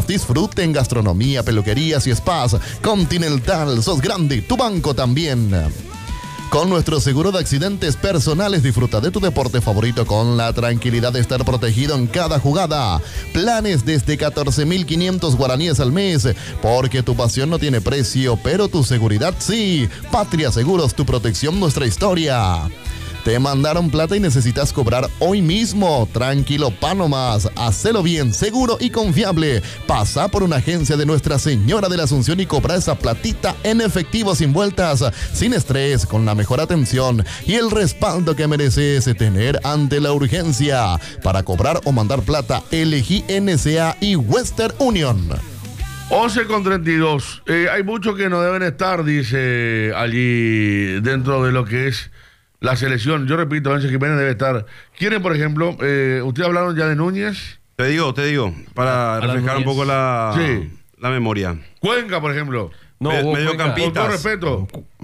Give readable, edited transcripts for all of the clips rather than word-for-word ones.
disfrute en gastronomía, peluquerías y spas. Continental, sos grande, tu banco también. Con nuestro seguro de accidentes personales, disfruta de tu deporte favorito con la tranquilidad de estar protegido en cada jugada. Planes desde 14.500 guaraníes al mes, porque tu pasión no tiene precio, pero tu seguridad sí. Patria Seguros, tu protección, nuestra historia. Te mandaron plata y necesitas cobrar hoy mismo. Tranquilo, pa' nomás. Hacelo bien, seguro y confiable. Pasa por una agencia de Nuestra Señora de la Asunción y cobra esa platita en efectivo, sin vueltas, sin estrés, con la mejor atención y el respaldo que mereces tener ante la urgencia. Para cobrar o mandar plata, elegí NSA y Western Union. 11:32. Hay muchos que no deben estar, dice allí, dentro de lo que es la selección. Yo repito, Enzo Jiménez debe estar. ¿Quieren, por ejemplo, ustedes hablaron ya de Núñez? Te digo, para refrescar un poco la memoria. Cuenca, por ejemplo. No, mediocampistas. Con todo respeto.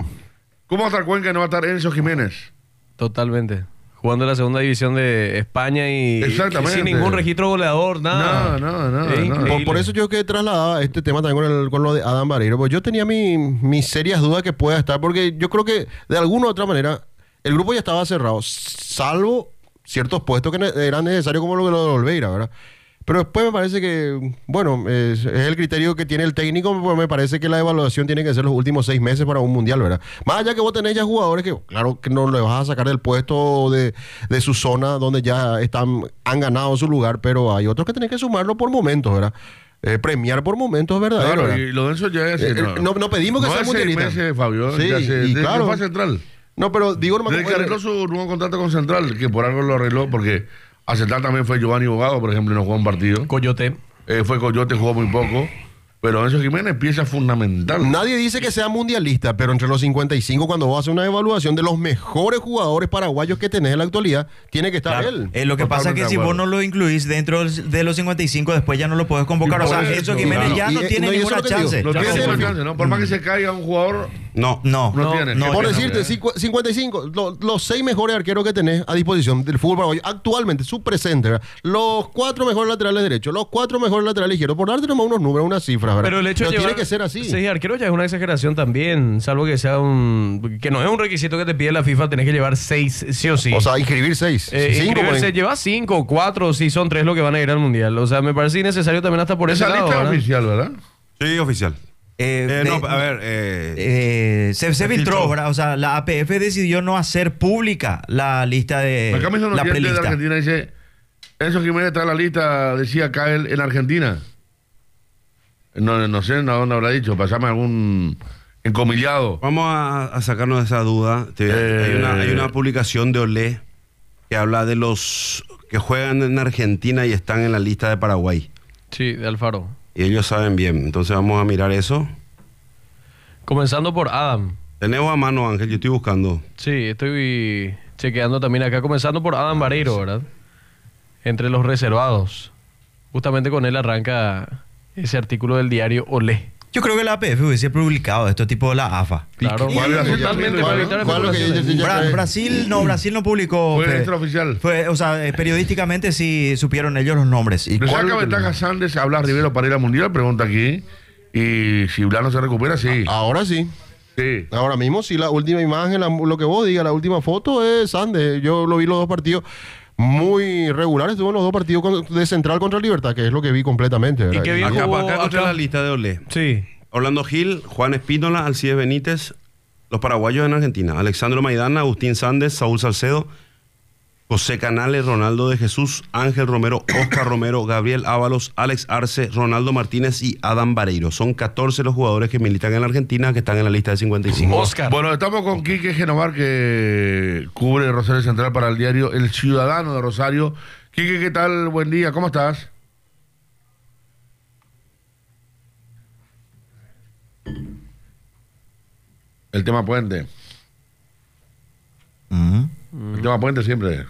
¿Cómo va a estar Cuenca y no va a estar Enzo Jiménez? Totalmente. Jugando en la segunda división de España y sin ningún registro goleador, nada. No. Por eso yo que trasladaba este tema también con lo de Adam Vareiro, pues yo tenía mis serias dudas que pueda estar, porque yo creo que de alguna u otra manera el grupo ya estaba cerrado, salvo ciertos puestos que eran necesarios, como lo de Olveira, ¿verdad? Pero después me parece que, bueno, es el criterio que tiene el técnico, pues me parece que la evaluación tiene que ser los últimos 6 meses para un mundial, ¿verdad? Más allá que vos tenés ya jugadores que, claro, que no le vas a sacar del puesto de su zona donde ya han ganado su lugar, pero hay otros que tenés que sumarlo por momentos, ¿verdad? Premiar por momentos verdaderos. Claro, y lo de eso ya es... no pedimos que sea mundialista. 6 meses, Fabio. Sí, y claro. Fue Central. No, pero digo... Desde que arregló su nuevo contrato con Central, que por algo lo arregló, porque a Central también fue Giovanni Bogado, por ejemplo, y no jugó un partido. Coyote. Fue Coyote, jugó muy poco. Pero Enzo Jiménez, pieza fundamental. Nadie dice que sea mundialista, pero entre los 55, cuando vos haces una evaluación de los mejores jugadores paraguayos que tenés en la actualidad, tiene que estar él. Lo que pasa es que si vos no lo incluís dentro de los 55, después ya no lo podés convocar. O sea, Enzo Jiménez ya no tiene ninguna chance. No tiene ninguna chance, ¿no? Por más que se caiga un jugador... No tiene. Por decirte, 55, los 6 mejores arqueros que tenés a disposición del fútbol paraguayo actualmente, su presente, ¿verdad? Los 4 mejores laterales derechos, los 4 mejores laterales izquierdos, por darte nomás unos números, unas cifras, ¿verdad? Pero el hecho de tiene que ser así. 6 arqueros ya es una exageración también, salvo que sea que no es un requisito que te pide la FIFA, tenés que llevar 6 sí o sí. O sea, inscribir 6. Inscribirse, lleva 5, 4, si son 3 lo que van a ir al mundial. O sea, me parece innecesario también hasta por ese lado. Esa lista es oficial, ¿verdad? Sí, oficial. Se filtró, ¿verdad? O sea, la APF decidió no hacer pública la lista de la prelista. De Argentina dice, Enzo Jiménez está en la lista, decía acá él, en Argentina. No sé a dónde habrá dicho, pasame algún encomillado. Vamos a sacarnos de esa duda. Hay una publicación de Olé que habla de los que juegan en Argentina y están en la lista de Paraguay. Sí, de Alfaro. Y ellos saben bien, entonces vamos a mirar eso. Comenzando por Adam. Tenemos a mano, Ángel, yo estoy buscando. Sí, estoy chequeando también acá, comenzando por Adam Vareiro, ¿verdad? Entre los reservados. Justamente con él arranca ese artículo del diario Olé. Yo creo que la APF hubiese publicado esto tipo la AFA. Claro, totalmente. Brasil no publicó. Fue extraoficial. O sea, periodísticamente sí supieron ellos los nombres. ¿Le saca ventaja Sandes habla Rivero para ir al Mundial? Pregunta aquí. Y si Blano se recupera, sí. Ahora sí. Sí. Ahora mismo, sí, la última imagen, lo que vos digas, la última foto es Sandes. Yo lo vi los dos partidos muy regulares, estuvo en los dos partidos de Central contra Libertad, que es lo que vi completamente, ¿verdad? ¿Y qué bien acá jugó contra la lista de Olé. Sí. Orlando Gil, Juan Espínola, Alcides Benítez, los paraguayos en Argentina, Alexandro Maidana, Agustín Sandes, Saúl Salcedo, José Canales, Ronaldo de Jesús, Ángel Romero, Oscar Romero, Gabriel Ábalos, Alex Arce, Ronaldo Martínez y Adam Vareiro. Son 14 los jugadores que militan en la Argentina que están en la lista de 55. Oscar. Bueno, estamos con Quique Genovar, que cubre Rosario Central para el diario El Ciudadano de Rosario. Quique, ¿qué tal? Buen día, ¿cómo estás? El tema puente. El tema puente siempre.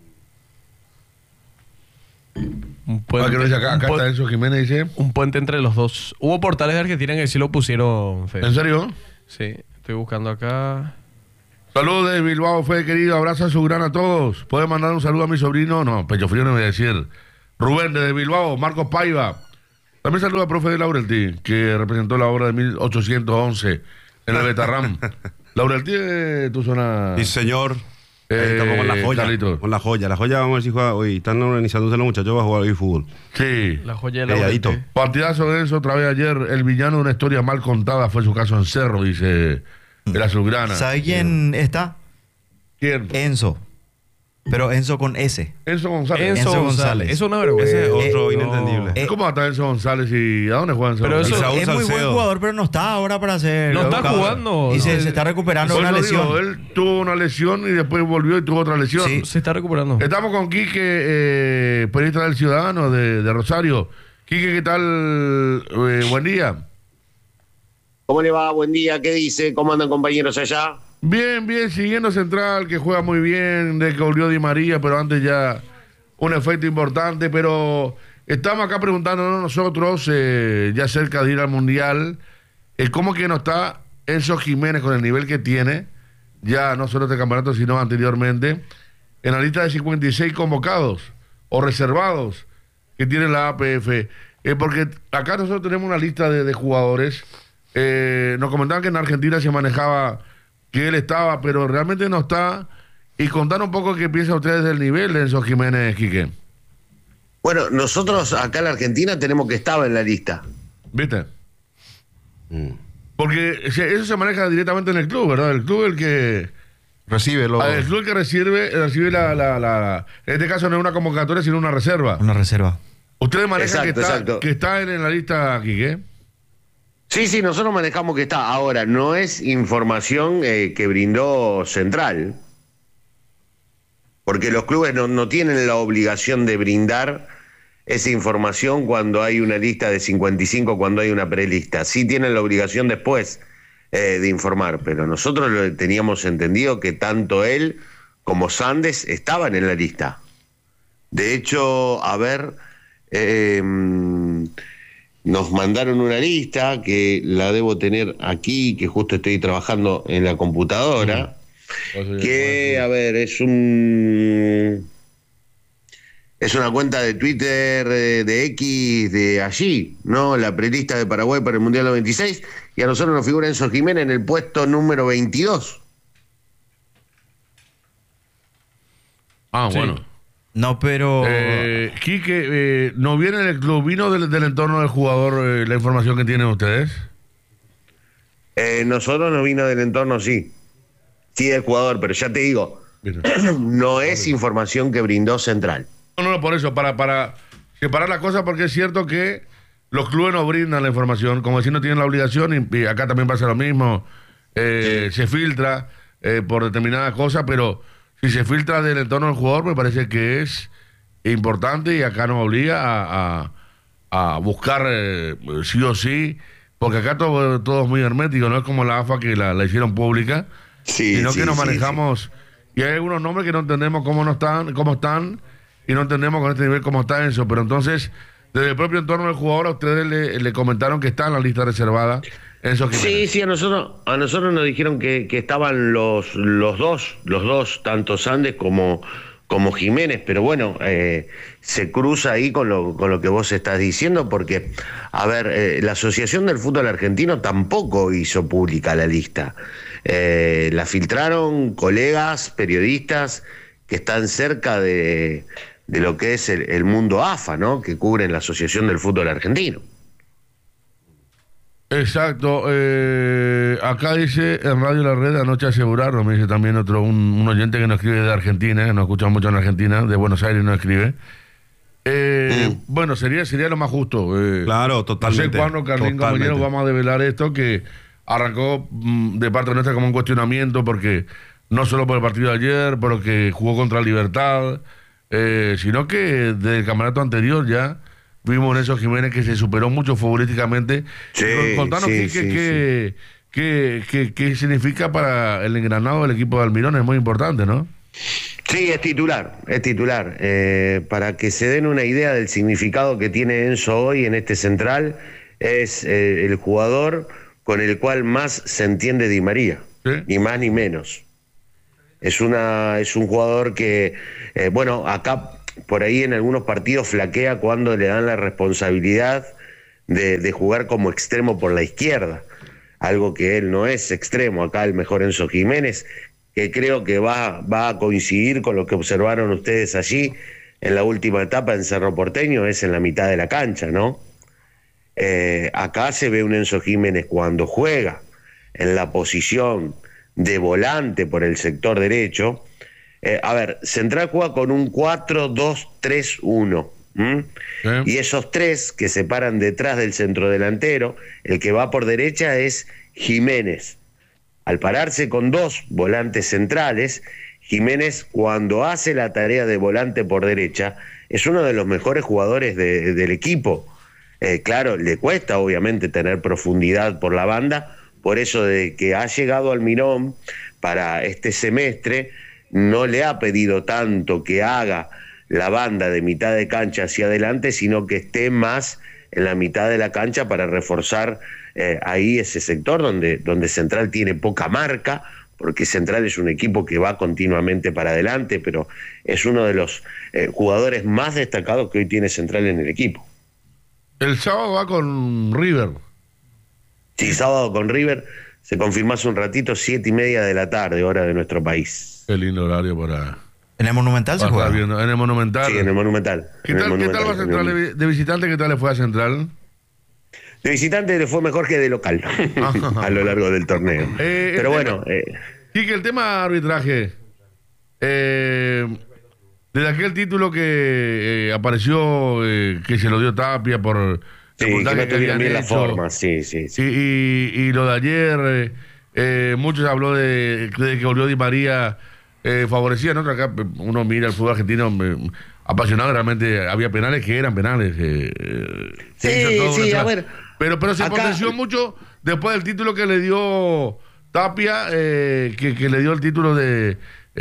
Un puente, que no dice acá está Enzo Jiménez, dice. un puente entre los dos. Hubo portales de Argentina que sí lo pusieron, Fede. ¿En serio? Sí, estoy buscando acá. Saludos de Bilbao, Fede querido. Abrazo a su gran a todos. ¿Puede mandar un saludo a mi sobrino? No, pecho frío no voy a decir. Rubén desde Bilbao, Marcos Paiva. También saluda al profe de Laurelty, que representó la obra de 1811 en el Betarram. Laurelty es tu zona. Sí, señor. Ahí estamos con la joya. Carlito. Con la joya. La joya, vamos a ver si juega hoy. Están organizándose los muchachos para jugar hoy fútbol. Sí. La joya de la Calladito. Laurelty. Partidazo de eso, otra vez ayer. El villano de una historia mal contada fue su caso en Cerro, dice el azulgrana. ¿Sabe quién está? ¿Quién? Enzo. Pero Enzo con S. Enzo González. Enzo González. Eso es una vergüenza. Ese es otro no. inentendible. ¿Cómo está Enzo González y a dónde juega Enzo Pero González? eso- Saúl Es muy buen Salcedo. jugador, pero no está ahora para ser. No está buscado. jugando. Y No. se está recuperando Por una eso lesión. digo, él tuvo una lesión y después volvió y tuvo otra lesión. Sí. Se está recuperando. Estamos con Quique, periodista del Ciudadano de Rosario. Quique, ¿qué tal? Buen día. ¿Cómo le va? Buen día. ¿Qué dice? ¿Cómo andan compañeros allá? Bien, bien, siguiendo Central, que juega muy bien, de que volvió Di María, pero antes ya un efecto importante. Pero estamos acá preguntándonos nosotros, ya cerca de ir al Mundial, cómo que no está Enzo Jiménez con el nivel que tiene, ya no solo este campeonato, sino anteriormente, en la lista de 56 convocados o reservados que tiene la APF. Porque acá nosotros tenemos una lista de jugadores. Nos comentaban que en Argentina se manejaba que él estaba, pero realmente no está. Y contar un poco qué piensan ustedes del nivel de Enzo Jiménez, Quique. Bueno, nosotros acá en la Argentina tenemos que estar en la lista. ¿Viste? Porque eso se maneja directamente en el club, ¿verdad? El club es el que... Recibe El club el que recibe en este caso no es una convocatoria, sino una reserva. Una reserva. Ustedes manejan Exacto. que está en la lista, Quique. Sí, nosotros manejamos que está. Ahora, no es información que brindó Central. Porque los clubes no tienen la obligación de brindar esa información cuando hay una lista de 55, cuando hay una prelista. Sí tienen la obligación después de informar, pero nosotros teníamos entendido que tanto él como Sandes estaban en la lista. De hecho, a ver, nos mandaron una lista que la debo tener aquí, que justo estoy trabajando en la computadora, que, a ver, es una cuenta de Twitter, de X, de allí, ¿no? La prelista de Paraguay para el Mundial 96, y a nosotros nos figura Enzo Jiménez en el puesto número 22. Ah, Sí. bueno. No, pero. Quique, ¿no viene del club? ¿Vino del entorno del jugador la información que tienen ustedes? Nosotros nos vino del entorno, sí. Sí, del jugador, pero ya te digo, Bien. no es información que brindó Central. No, por eso, para separar la cosa, porque es cierto que los clubes no brindan la información, como si no tienen la obligación, y acá también pasa lo mismo, se filtra por determinadas cosas, pero si se filtra del entorno del jugador, me parece que es importante y acá nos obliga a buscar sí o sí, porque acá todo es muy hermético, no es como la AFA que la hicieron pública, sino que nos manejamos, y hay algunos nombres que no entendemos cómo están, y no entendemos con este nivel cómo está eso, pero entonces, desde el propio entorno del jugador, a ustedes le comentaron que está en la lista reservada Enzo Jiménez. Sí, a nosotros nos dijeron que estaban los dos, tanto Sandes como Jiménez, pero bueno, se cruza ahí con lo que vos estás diciendo, porque, a ver, la Asociación del Fútbol Argentino tampoco hizo pública la lista. La filtraron colegas, periodistas que están cerca de lo que es el mundo AFA, ¿no? Que cubren la Asociación del Fútbol Argentino. Exacto. Acá dice en Radio La Red, anoche aseguraron, me dice también un oyente que nos escribe de Argentina, que nos escucha mucho en Argentina, de Buenos Aires nos escribe. Bueno, sería lo más justo. Claro, totalmente. No sé cuándo, Carlín, compañeros, vamos a develar esto que arrancó de parte nuestra como un cuestionamiento, porque no solo por el partido de ayer, pero que jugó contra Libertad, sino que desde el campeonato anterior ya vimos en Enzo Jiménez que se superó mucho futbolísticamente. Sí, Contanos qué significa para el engranado del equipo de Almirón, es muy importante, ¿no? Sí, es titular. Para que se den una idea del significado que tiene Enzo hoy en este central, es el jugador con el cual más se entiende Di María, ¿Sí? ni más ni menos. Es un jugador que, bueno, acá por ahí en algunos partidos flaquea cuando le dan la responsabilidad de jugar como extremo por la izquierda, algo que él no es extremo. Acá el mejor Enzo Jiménez, que creo que va a coincidir con lo que observaron ustedes allí en la última etapa en Cerro Porteño, es en la mitad de la cancha, ¿no? Acá se ve un Enzo Jiménez cuando juega en la posición de volante por el sector derecho. Central juega con un 4-2-3-1. Y esos tres que se paran detrás del centrodelantero, el que va por derecha es Jiménez. Al pararse con dos volantes centrales, Jiménez, cuando hace la tarea de volante por derecha, es uno de los mejores jugadores del equipo. Claro, le cuesta obviamente tener profundidad por la banda, por eso de que ha llegado Almirón para este semestre, no le ha pedido tanto que haga la banda de mitad de cancha hacia adelante, sino que esté más en la mitad de la cancha para reforzar ahí ese sector donde Central tiene poca marca, porque Central es un equipo que va continuamente para adelante, pero es uno de los jugadores más destacados que hoy tiene Central en el equipo. El sábado va con River. Sí, sábado con River, se confirmó hace un ratito, 7:30 de la tarde, hora de nuestro país. Qué lindo horario para... ¿En el Monumental se juega? En el Monumental. Sí, en el Monumental. ¿Qué tal va Central de visitante? ¿Qué tal le fue a Central? De visitante le fue mejor que de local a lo largo del torneo. Pero bueno... Quique, el tema arbitraje. Desde aquel título que apareció, que se lo dio Tapia por... Sí, que no tuvieron bien la forma, sí. Y lo de ayer, muchos habló de que volvió Di María, favorecía, ¿no? Acá uno mira el fútbol argentino apasionado, realmente había penales que eran penales. Sí, a ver. Pero se acá potenció mucho después del título que le dio Tapia, que le dio el título de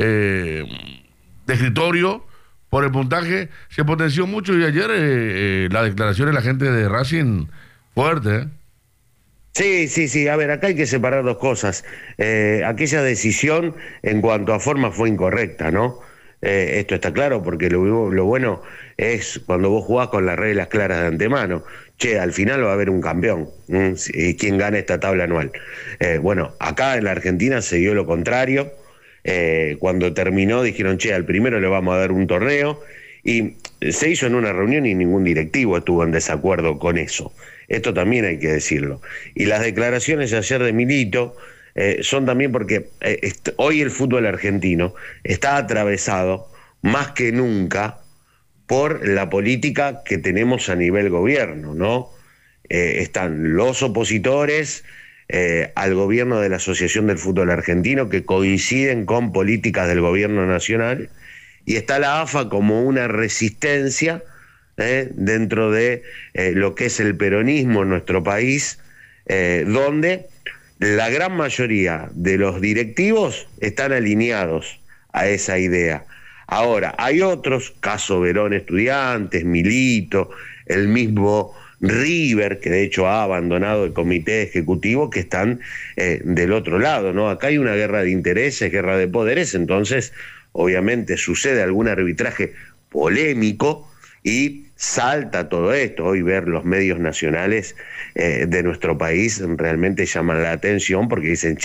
escritorio por el puntaje, se potenció mucho. Y ayer la declaración de la gente de Racing fuerte, Sí, a ver, acá hay que separar dos cosas. Aquella decisión en cuanto a forma fue incorrecta, ¿no? Esto está claro, porque lo bueno es cuando vos jugás con las reglas claras de antemano. Al final va a haber un campeón, quien gana esta tabla anual. Bueno, acá en la Argentina se dio lo contrario. Cuando terminó dijeron, al primero le vamos a dar un torneo, y se hizo en una reunión y ningún directivo estuvo en desacuerdo con eso. Esto también hay que decirlo. Y las declaraciones de ayer de Milito son también porque hoy el fútbol argentino está atravesado más que nunca por la política que tenemos a nivel gobierno, ¿no? Están los opositores al gobierno de la Asociación del Fútbol Argentino, que coinciden con políticas del gobierno nacional, y está la AFA como una resistencia dentro de lo que es el peronismo en nuestro país, donde la gran mayoría de los directivos están alineados a esa idea. Ahora, hay otros, caso Verón Estudiantes, Milito, el mismo River, que de hecho ha abandonado el comité ejecutivo, que están del otro lado, ¿no? Acá hay una guerra de intereses, guerra de poderes, entonces obviamente sucede algún arbitraje polémico y salta todo esto. Hoy ver los medios nacionales de nuestro país realmente llaman la atención, porque dicen,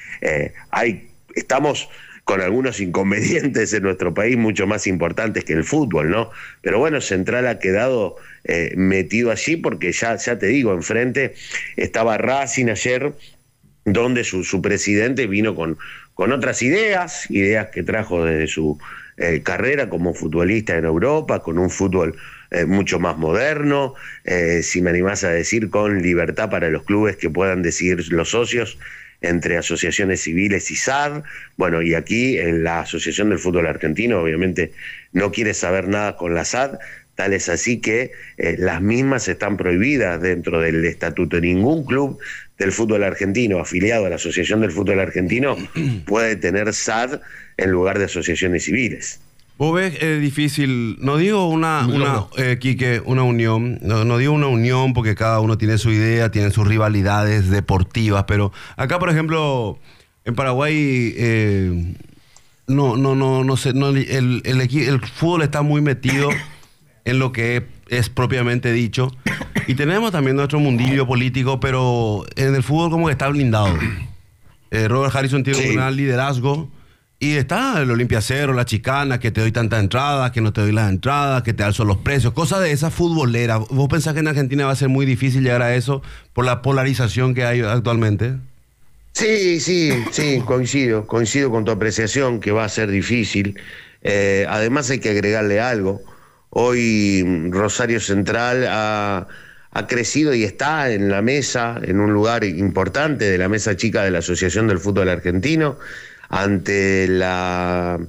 estamos con algunos inconvenientes en nuestro país mucho más importantes que el fútbol, ¿no? Pero bueno, Central ha quedado metido allí, porque ya te digo, enfrente estaba Racing ayer, donde su presidente vino con otras ideas que trajo desde su carrera como futbolista en Europa, con un fútbol mucho más moderno, si me animás a decir, con libertad para los clubes que puedan decidir los socios entre asociaciones civiles y SAD. Bueno, y aquí en la Asociación del Fútbol Argentino obviamente no quiere saber nada con la SAD, tal es así que las mismas están prohibidas dentro del estatuto. Ningún club del fútbol argentino afiliado a la Asociación del Fútbol Argentino puede tener SAD en lugar de asociaciones civiles. Vos ves difícil, no digo Quique, una unión, no digo una unión porque cada uno tiene su idea, tiene sus rivalidades deportivas, pero acá, por ejemplo, en Paraguay, el fútbol está muy metido en lo que es propiamente dicho. Y tenemos también nuestro mundillo político, pero en el fútbol como que está blindado. Robert Harrison tiene un gran liderazgo. Y está el Olimpia Cero, la chicana, que te doy tanta entrada, que no te doy las entradas, que te alzo los precios, cosas de esa futbolera. ¿Vos pensás que en Argentina va a ser muy difícil llegar a eso por la polarización que hay actualmente? Sí, coincido con tu apreciación que va a ser difícil. Además hay que agregarle algo. Hoy Rosario Central ha crecido y está en la mesa, en un lugar importante de la mesa chica de la Asociación del Fútbol Argentino, ante la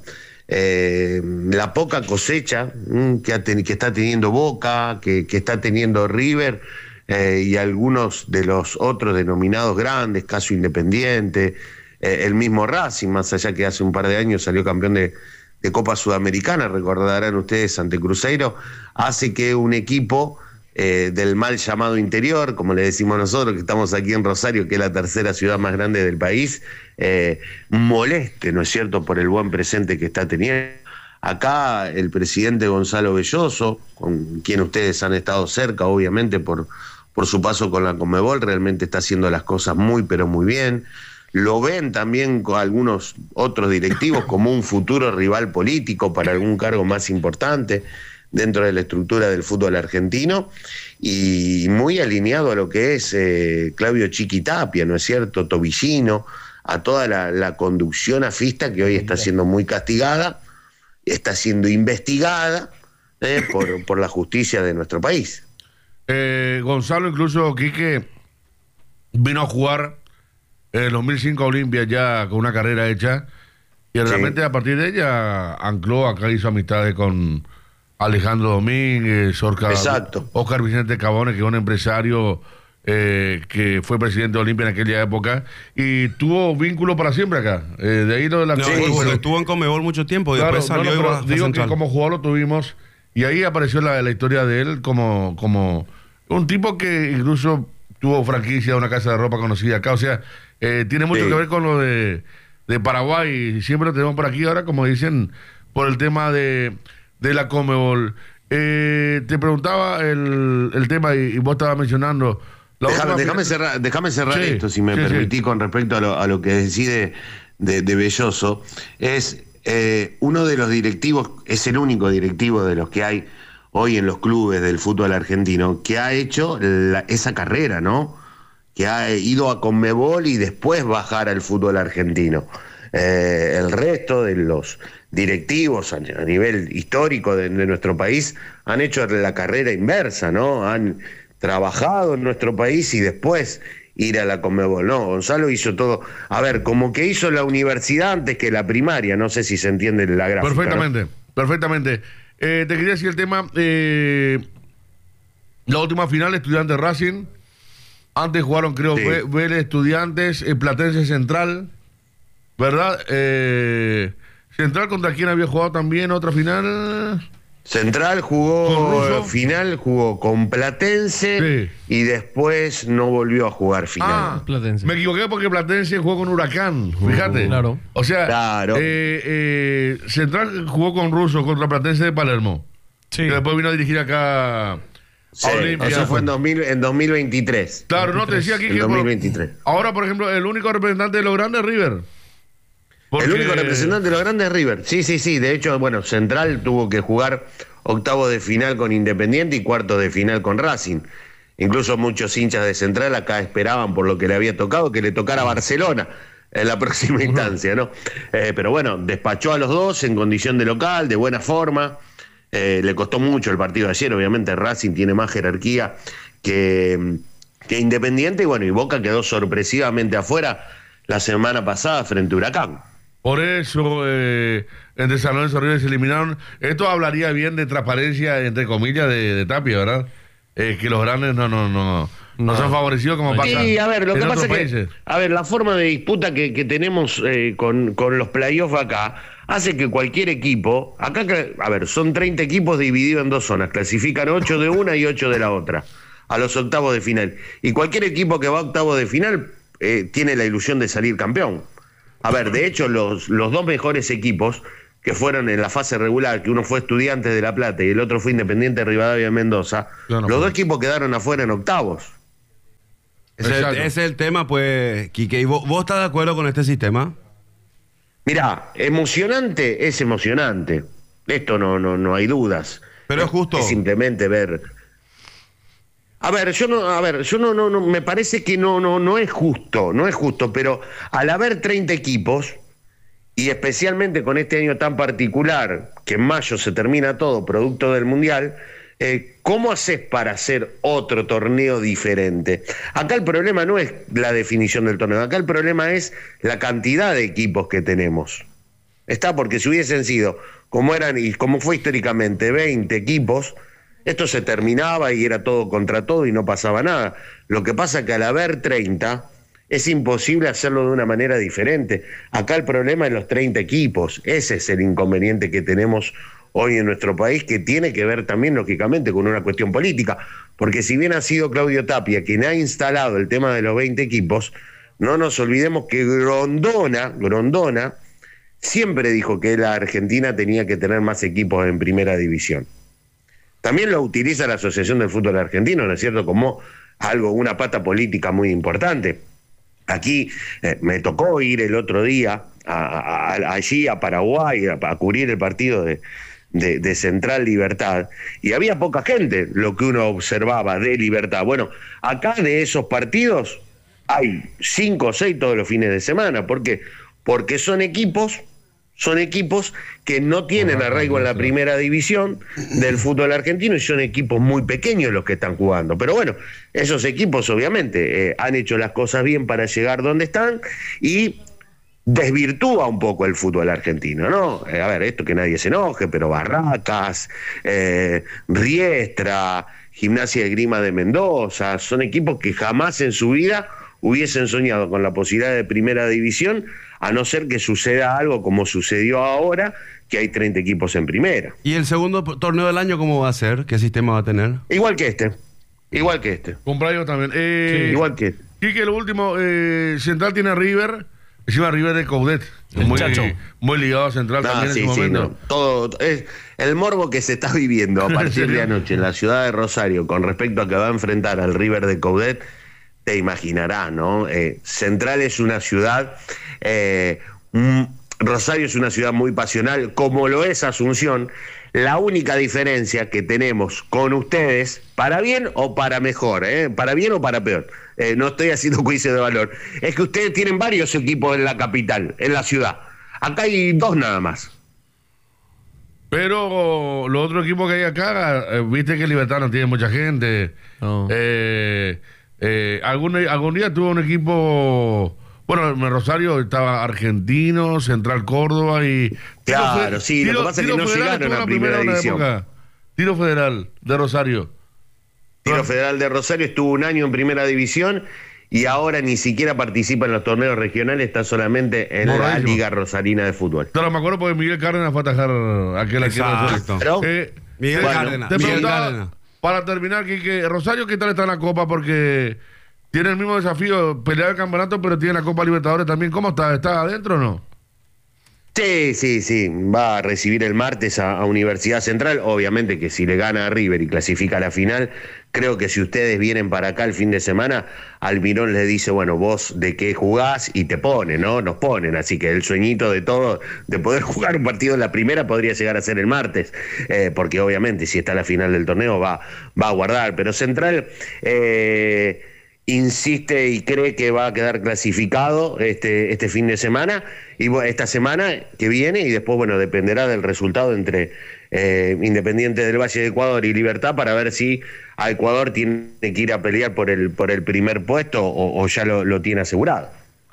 poca cosecha que está teniendo Boca, que está teniendo River, y algunos de los otros denominados grandes, caso Independiente, el mismo Racing, más allá que hace un par de años salió campeón de Copa Sudamericana, recordarán ustedes, ante Cruzeiro, hace que un equipo del mal llamado interior, como le decimos nosotros, que estamos aquí en Rosario, que es la tercera ciudad más grande del país, moleste, ¿no es cierto?, por el buen presente que está teniendo. Acá el presidente Gonzalo Belloso, con quien ustedes han estado cerca, obviamente, por su paso con la Conmebol, realmente está haciendo las cosas muy, pero muy bien. Lo ven también con algunos otros directivos como un futuro rival político para algún cargo más importante dentro de la estructura del fútbol argentino, y muy alineado a lo que es Claudio Chiquitapia, ¿no es cierto?, Tobillino, a toda la conducción afista que hoy está siendo muy castigada, está siendo investigada por la justicia de nuestro país. Gonzalo, incluso Quique vino a jugar en el 2005 a Olimpia ya con una carrera hecha, y realmente a partir de ella ancló acá, hizo amistades con Alejandro Domínguez, Oscar Vicente Cabones, que es un empresario que fue presidente de Olimpia en aquella época, y tuvo vínculo para siempre acá. De ahí lo de la estuvo en Conmebol mucho tiempo, y después salió y bajó digo Central. Que como jugador lo tuvimos, y ahí apareció la historia de él como un tipo que incluso tuvo franquicia de una casa de ropa conocida acá. O sea, tiene mucho que ver con lo de Paraguay, y siempre lo tenemos por aquí ahora, como dicen, por el tema de la Conmebol. Te preguntaba el tema, y vos estabas mencionando. Déjame cerrar esto, si me permitís, con respecto a lo que decide de Belloso. Es uno de los directivos, es el único directivo de los que hay hoy en los clubes del fútbol argentino que ha hecho esa carrera, ¿no? Que ha ido a Conmebol y después bajar al fútbol argentino. El resto de los directivos a nivel histórico de nuestro país han hecho la carrera inversa, ¿no? Han trabajado en nuestro país y después ir a la Conmebol. No, Gonzalo hizo todo. A ver, como que hizo la universidad antes que la primaria, no sé si se entiende la gráfica. Perfectamente. Te quería decir el tema, la última final, Estudiantes Racing. Antes jugaron, creo, Vélez, Estudiantes, Platense Central, ¿verdad? Central, ¿contra quién había jugado también otra final? Central jugó final, jugó con Platense, y después no volvió a jugar final. Platense. Me equivoqué porque Platense jugó con Huracán, fíjate. Claro. O sea, Central jugó con Russo contra Platense de Palermo. Sí. Que después vino a dirigir acá a Olimpia. Eso fue en 2023. Claro, no, te decía aquí que 2023. Ahora, por ejemplo, el único representante de los grandes es River. El único representante de los grandes es River. Sí. De hecho, bueno, Central tuvo que jugar octavos de final con Independiente y cuartos de final con Racing. Incluso muchos hinchas de Central acá esperaban, por lo que le había tocado, que le tocara a Barcelona en la próxima instancia, ¿no? Pero bueno, despachó a los dos en condición de local, de buena forma. Le costó mucho el partido de ayer. Obviamente Racing tiene más jerarquía que Independiente, y bueno, y Boca quedó sorpresivamente afuera la semana pasada frente a Huracán. Por eso, entre San Lorenzo y River se eliminaron. Esto hablaría bien de transparencia, entre comillas, de Tapia, ¿verdad? Que los grandes no son favorecidos como pasa. Sí, a ver, lo que pasa es que, la forma de disputa que tenemos con los playoffs acá hace que cualquier equipo, acá, son 30 equipos divididos en dos zonas, clasifican 8 de una y 8 de la otra, a los octavos de final. Y cualquier equipo que va a octavos de final tiene la ilusión de salir campeón. A ver, de hecho, los dos mejores equipos que fueron en la fase regular, que uno fue Estudiantes de La Plata y el otro fue Independiente de Rivadavia de Mendoza, los dos equipos quedaron afuera en octavos. Ese es el tema, pues, Quique. ¿Y vos estás de acuerdo con este sistema? Mirá, emocionante es emocionante. Esto no hay dudas. Pero es justo. Es simplemente ver. Yo no, me parece que no es justo, pero al haber 30 equipos, y especialmente con este año tan particular, que en mayo se termina todo, producto del Mundial, ¿cómo haces para hacer otro torneo diferente? Acá el problema no es la definición del torneo, acá el problema es la cantidad de equipos que tenemos. Porque si hubiesen sido, como eran y como fue históricamente, 20 equipos, esto se terminaba y era todo contra todo y no pasaba nada. Lo que pasa es que al haber 30, es imposible hacerlo de una manera diferente. Acá el problema es los 30 equipos. Ese es el inconveniente que tenemos hoy en nuestro país, que tiene que ver también, lógicamente, con una cuestión política. Porque si bien ha sido Claudio Tapia quien ha instalado el tema de los 20 equipos, no nos olvidemos que Grondona siempre dijo que la Argentina tenía que tener más equipos en primera división. También lo utiliza la Asociación del Fútbol Argentino, ¿no es cierto?, como una pata política muy importante. Aquí me tocó ir el otro día allí a Paraguay a cubrir el partido de Central Libertad, y había poca gente, lo que uno observaba de Libertad. Bueno, acá de esos partidos hay 5 o 6 todos los fines de semana. ¿Por qué? Porque son equipos que no tienen arraigo en la primera división del fútbol argentino y son equipos muy pequeños los que están jugando. Pero bueno, esos equipos obviamente han hecho las cosas bien para llegar donde están y desvirtúa un poco el fútbol argentino, ¿no? Esto que nadie se enoje, pero Barracas, Riestra, Gimnasia de Grima de Mendoza, son equipos que jamás en su vida hubiesen soñado con la posibilidad de primera división, a no ser que suceda algo como sucedió ahora, que hay 30 equipos en primera. ¿Y el segundo torneo del año cómo va a ser? ¿Qué sistema va a tener? Igual que este. Cumpleaños también. Sí, igual que este. Y que lo último, Central tiene a River, encima River de Coudet. Muy ligado a Central también en su momento. Todo es el morbo que se está viviendo a partir de anoche en la ciudad de Rosario con respecto a que va a enfrentar al River de Coudet. Te imaginarás, ¿no? Central es una ciudad, Rosario es una ciudad muy pasional, como lo es Asunción. La única diferencia que tenemos con ustedes, para bien o para mejor, para bien o para peor, no estoy haciendo juicio de valor, es que ustedes tienen varios equipos en la capital, en la ciudad. Acá hay 2 nada más. Pero los otros equipos que hay acá, viste que Libertad no tiene mucha gente. No. Algún día tuvo un equipo, bueno, en Rosario estaba Argentino, Central Córdoba y... Claro, sí, lo que pasa es que no llegaron a primera división. Tiro Federal de Rosario. Tiro Federal de Rosario estuvo un año en primera división y ahora ni siquiera participa en los torneos regionales, está solamente en la Liga Rosarina de Fútbol. Claro, me acuerdo porque Miguel Cárdenas fue a atajar aquel aquí. Exacto. Miguel Cárdenas. Para terminar, Quique, Rosario, ¿qué tal está en la Copa? Porque tiene el mismo desafío, pelear el campeonato, pero tiene la Copa Libertadores también. ¿Cómo está? ¿Está adentro o no? Sí. Va a recibir el martes a Universidad Central. Obviamente que si le gana a River y clasifica a la final, creo que si ustedes vienen para acá el fin de semana, Almirón les dice, bueno, vos de qué jugás y te ponen, ¿no? Nos ponen. Así que el sueñito de todo, de poder jugar un partido en la primera, podría llegar a ser el martes. Porque obviamente si está a la final del torneo va a guardar. Pero Central... insiste y cree que va a quedar clasificado este fin de semana y esta semana que viene, y después, bueno, dependerá del resultado entre Independiente del Valle de Ecuador y Libertad para ver si a Ecuador tiene que ir a pelear por el primer puesto o ya lo tiene asegurado.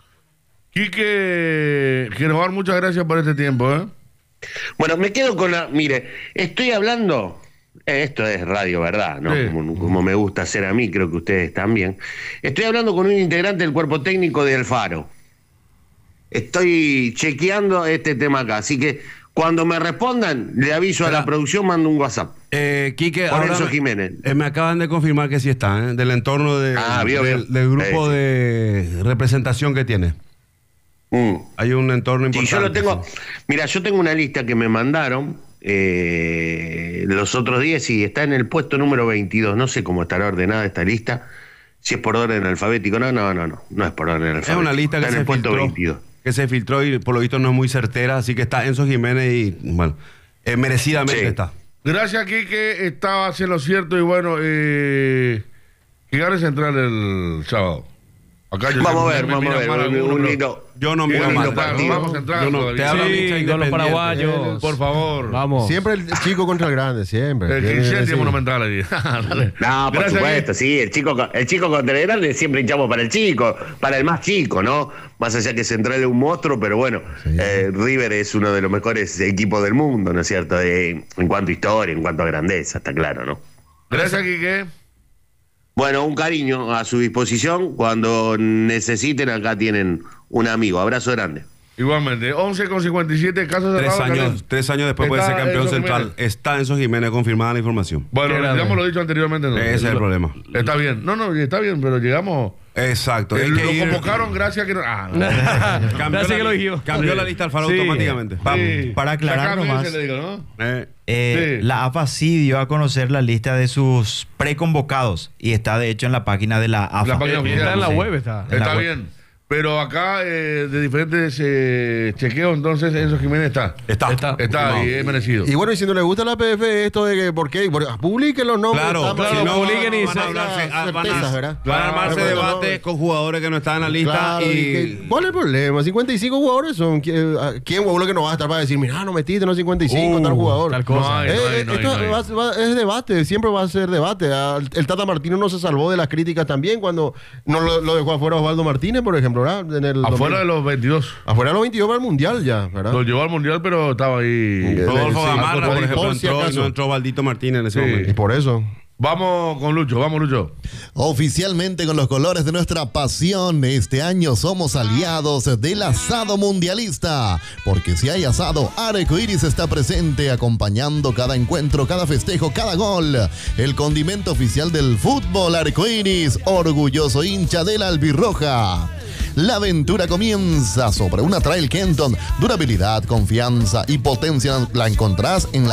Quique Genovar, muchas gracias por este tiempo. Bueno, me quedo con mire, estoy hablando... Esto es radio, ¿verdad? ¿No? Sí. Como me gusta hacer a mí, creo que ustedes también. Estoy hablando con un integrante del cuerpo técnico de Alfaro. Estoy chequeando este tema acá, así que cuando me respondan, le aviso a la producción, mando un WhatsApp. Quique, Lorenzo Jiménez. Me acaban de confirmar que sí está, del entorno vio. del grupo de representación que tiene. Hay un entorno Sí, importante. yo lo tengo. Mira, yo tengo una lista que me mandaron los otros días y está en el puesto número 22. No sé cómo estará ordenada esta lista. Si es por orden alfabético. No es por orden alfabético. Es una lista está que en el puesto 22. que se filtró y por lo visto no es muy certera, así que está Enzo Jiménez y, bueno, merecidamente Sí. está. Gracias, Quique. Estaba haciendo lo cierto y bueno, que gane Central el sábado. Acá yo Vamos sé a que ver, me miran mal algunos, un pero lindo. Yo no que miro gane mal. lindo Central, partido. vamos Central Yo no- todavía. te hablo Sí, hincha con los independiente. paraguayos. Por favor. Vamos. Siempre el chico contra el grande, siempre. El Tiene que 15 decir. monumental ahí. Dale. No, por Gracias, supuesto, Quique. sí, el chico contra el grande siempre hinchamos para el chico, para el más chico, ¿no? Más allá que Central es un monstruo, pero bueno, River es uno de los mejores equipos del mundo, ¿no es cierto? En cuanto a historia, en cuanto a grandeza, está claro, ¿no? Gracias, Quique. Bueno, un cariño a su disposición, cuando necesiten acá tienen un amigo, abrazo grande. Igualmente, 11,57 casos cerrados. 3 años después puede ser Está campeón Enzo central. Jiménez. Está Enzo Jiménez, confirmada la información. Bueno, Qué grande. digamos lo dicho anteriormente. No. Ese es el problema. Está bien. No, está bien, pero llegamos. Exacto. Hay Lo que ir- convocaron gracias a que no. Cambió Gracias la- que lo dijo. Cambió Sí. la lista Alfaro Sí. automáticamente. Sí. Para aclarar Sacame nomás. ese, le digo, ¿no? Eh, Sí. La AFA sí dio a conocer la lista de sus preconvocados y está de hecho en la página de la AFA. La página oficial. Está en la Sí. web, está. En la Está web. bien. Pero acá, de diferentes chequeos, entonces Enzo Jiménez está. Está y es merecido. Y bueno, y si no le gusta la PF, esto de que, ¿por qué? Publiquen los nombres. Claro, estamos- si no, publiquen y van a se- hablarse- certezas, ¿verdad? van a armarse Claro, debates no, con jugadores que no están en la lista Claro, ¿cuál es el problema? 55 jugadores son. ¿Quién huevo que no va a estar para decir, mira, no metiste, no 55, tal jugador? tal cosa. No hay, Esto es debate, siempre va a ser debate. El Tata Martino no se salvó de las críticas también cuando no lo dejó afuera Osvaldo Martínez, por ejemplo, ¿verdad? Afuera de los 22. Afuera de los 22 para el Mundial ya, ¿verdad? Lo llevó al Mundial, pero estaba ahí. Rodolfo Sí, Gamarra, por por ejemplo, si entró, acaso. no entró Valdito Martínez en ese Sí. Y momento. por eso. Vamos con Lucho, vamos Lucho. Oficialmente con los colores de nuestra pasión, este año somos aliados del asado mundialista. Porque si hay asado, Arcoiris está presente acompañando cada encuentro, cada festejo, cada gol. El condimento oficial del fútbol Arcoiris, orgulloso hincha de la albirroja. La aventura comienza sobre una Trail Kenton. Durabilidad, confianza y potencia la encontrás en la